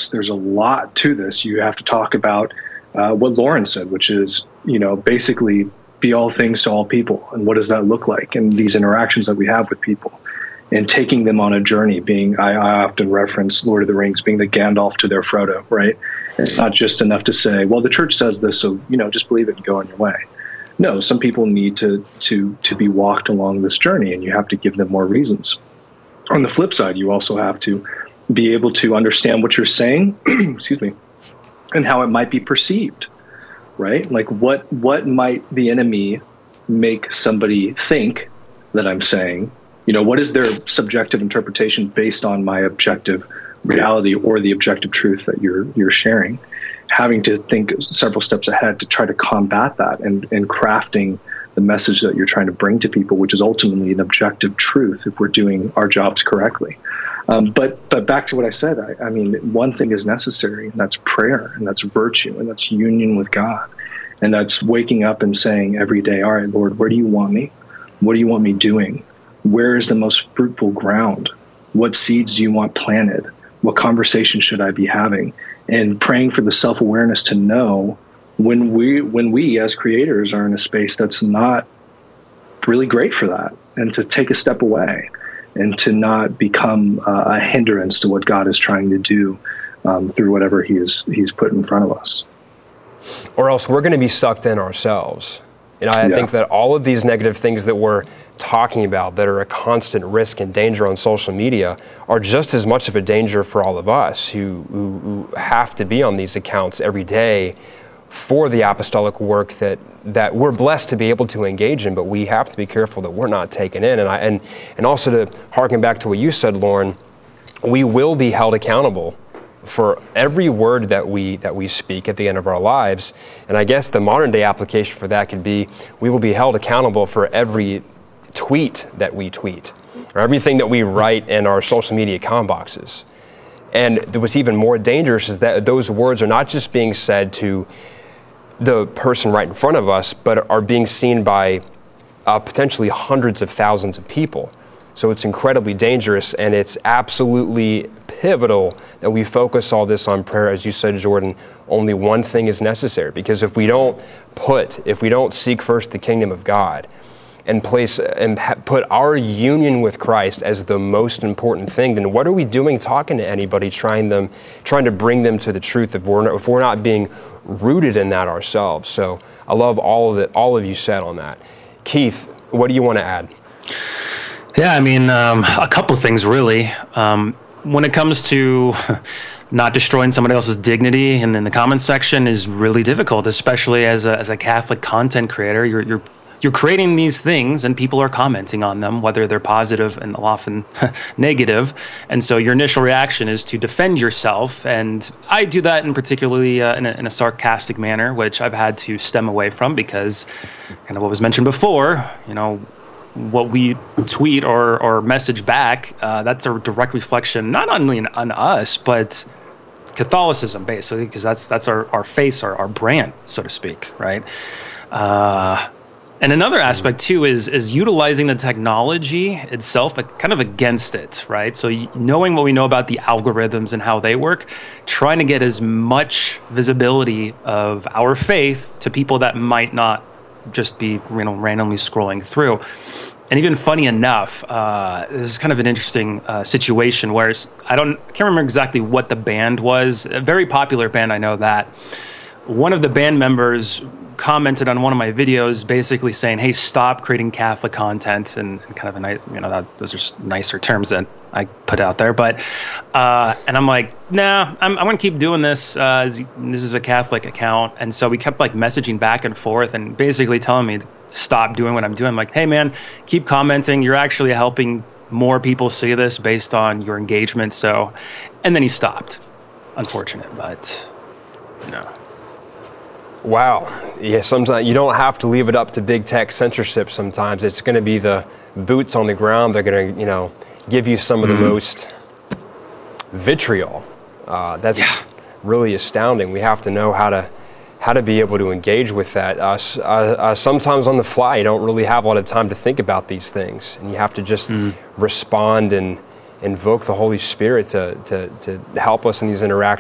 notes. There's a lot to this. You have to talk about what Lauren said, which is, basically be all things to all people. And what does that look like? And these interactions that we have with people and taking them on a journey, I often reference Lord of the Rings being the Gandalf to their Frodo, right? It's not just enough to say, well, the church says this, so, just believe it and go on your way. No, some people need to be walked along this journey, and you have to give them more reasons. On the flip side, you also have to be able to understand what you're saying, excuse me, and how it might be perceived, right? Like what might the enemy make somebody think that I'm saying? What is their subjective interpretation based on my objective reality or the objective truth that you're sharing? Having to think several steps ahead to try to combat that and crafting the message that you're trying to bring to people, which is ultimately an objective truth if we're doing our jobs correctly. But back to what I said, I mean, one thing is necessary, and that's prayer, and that's virtue, and that's union with God. And that's waking up and saying every day, all right, Lord, where do you want me? What do you want me doing? Where is the most fruitful ground? What seeds do you want planted? What conversation should I be having? And praying for the self-awareness to know when we as creators are in a space that's not really great for that, and to take a step away and to not become a hindrance to what God is trying to do through whatever he's put in front of us. Or else we're going to be sucked in ourselves. I think that all of these negative things that we're talking about that are a constant risk and danger on social media are just as much of a danger for all of us who have to be on these accounts every day for the apostolic work that we're blessed to be able to engage in, but we have to be careful that we're not taken in. And also to harken back to what you said, Lauren, we will be held accountable for every word that we speak at the end of our lives. And I guess the modern day application for that could be, we will be held accountable for every tweet that we tweet, or everything that we write in our social media comment boxes. And what's even more dangerous is that those words are not just being said to the person right in front of us, but are being seen by potentially hundreds of thousands of people. So it's incredibly dangerous, and it's absolutely pivotal that we focus all this on prayer. As you said, Jordan, only one thing is necessary, because if we don't seek first the kingdom of God and put our union with Christ as the most important thing, then what are we doing talking to anybody, trying to bring them to the truth if we're not being rooted in that ourselves? So I love all of you said on that. Keith, what do you want to add? Yeah, I mean, a couple of things really. When it comes to not destroying somebody else's dignity and in the comments section is really difficult, especially as a Catholic content creator. You're creating these things and people are commenting on them, whether they're positive and often negative. And so your initial reaction is to defend yourself. And I do that in particularly in a sarcastic manner, which I've had to stem away from, because kind of what was mentioned before, what we tweet or message back, that's a direct reflection, not only on us, but Catholicism, basically, because that's our face, our brand, so to speak, right? And another aspect too is utilizing the technology itself, but kind of against it, right? So knowing what we know about the algorithms and how they work, trying to get as much visibility of our faith to people that might not just be randomly scrolling through. And even funny enough, this is kind of an interesting situation where I can't remember exactly what the band was. A very popular band, I know that. One of the band members commented on one of my videos, basically saying, "Hey, stop creating Catholic content," and kind of those are nicer terms that I put out there. But and I'm like, nah, I'm going to keep doing this. This is a Catholic account, and so we kept messaging back and forth, and basically telling me to stop doing what I'm doing. I'm like, hey man, keep commenting. You're actually helping more people see this based on your engagement. So, and then he stopped. Unfortunate, but no. Wow. Yeah, sometimes you don't have to leave it up to big tech censorship sometimes. It's going to be the boots on the ground. They're going to, give you some of the most vitriol. That's really astounding. We have to know how to be able to engage with that. Sometimes on the fly, you don't really have a lot of time to think about these things, and you have to just respond and invoke the Holy Spirit to help us in these interactions.